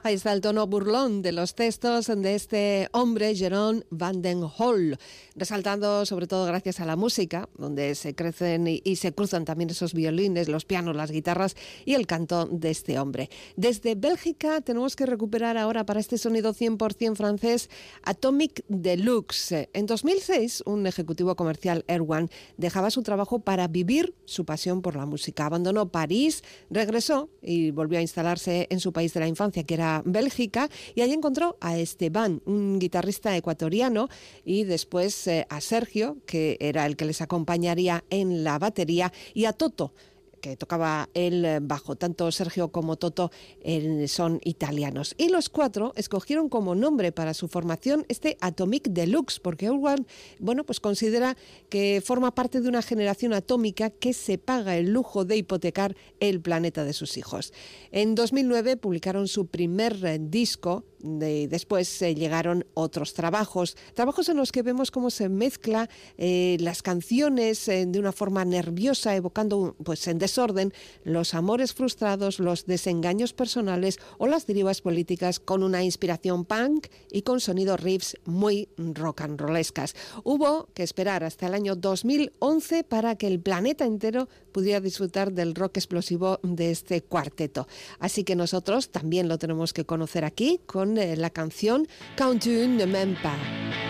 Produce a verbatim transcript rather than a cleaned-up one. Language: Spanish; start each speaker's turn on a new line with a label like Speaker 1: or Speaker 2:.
Speaker 1: Ahí está el tono burlón de los textos de este hombre, Jeroen van den Hol, resaltando sobre todo gracias a la música, donde se crecen y, y se cruzan también esos violines, los pianos, las guitarras y el canto de este hombre. Desde Bélgica tenemos que recuperar ahora para este sonido cien por ciento francés Atomic Deluxe. En dos mil seis, un ejecutivo comercial, Erwan, dejaba su trabajo para vivir su pasión por la música. Abandonó París, regresó y volvió a instalarse en su país de la infancia, que era Bélgica, y allí encontró a Esteban, un guitarrista ecuatoriano, y después eh, a Sergio, que era el que les acompañaría en la batería, y a Toto, que tocaba el bajo. Tanto Sergio como Toto eh, son italianos. Y los cuatro escogieron como nombre para su formación este Atomic Deluxe, porque Erwan, bueno, pues considera que forma parte de una generación atómica que se paga el lujo de hipotecar el planeta de sus hijos. En dos mil nueve publicaron su primer eh, disco. De, después eh, llegaron otros trabajos, trabajos en los que vemos cómo se mezcla eh, las canciones eh, de una forma nerviosa, evocando pues en desorden los amores frustrados, los desengaños personales o las derivas políticas, con una inspiración punk y con sonidos riffs muy rock and rollescas. Hubo que esperar hasta el año dos mil once para que el planeta entero pudiera disfrutar del rock explosivo de este cuarteto. Así que nosotros también lo tenemos que conocer aquí con la canción Quand tu ne m'aimes pas.